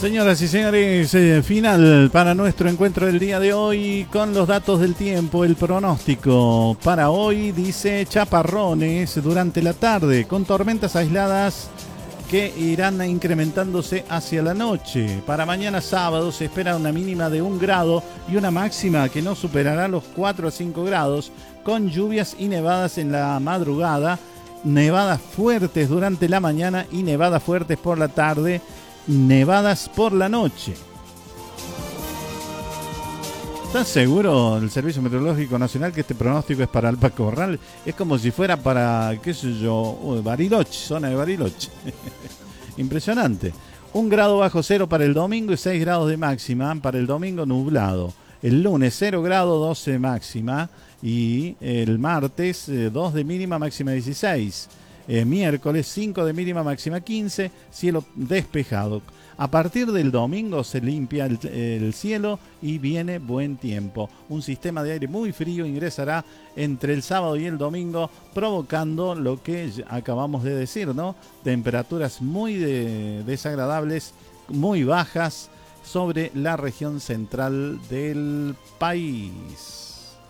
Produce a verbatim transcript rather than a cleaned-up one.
Señoras y señores, eh, final para nuestro encuentro del día de hoy con los datos del tiempo. El pronóstico para hoy dice chaparrones durante la tarde con tormentas aisladas que irán incrementándose hacia la noche. Para mañana sábado se espera una mínima de un grado y una máxima que no superará los cuatro a cinco grados, con lluvias y nevadas en la madrugada, nevadas fuertes durante la mañana y nevadas fuertes por la tarde, nevadas por la noche. ¿Estás seguro del Servicio Meteorológico Nacional que este pronóstico es para Alpaca Corral? Es como si fuera para, qué sé yo, Bariloche, zona de Bariloche. Impresionante. Un grado bajo cero para el domingo y seis grados de máxima. Para el domingo nublado. El lunes cero grado, doce máxima. Y el martes eh, dos de mínima, máxima dieciséis. Eh, miércoles cinco de mínima, máxima quince. Cielo despejado. A partir del domingo se limpia el, el cielo y viene buen tiempo. Un sistema de aire muy frío ingresará entre el sábado y el domingo, provocando lo que acabamos de decir, ¿no? Temperaturas muy de, desagradables, muy bajas sobre la región central del país.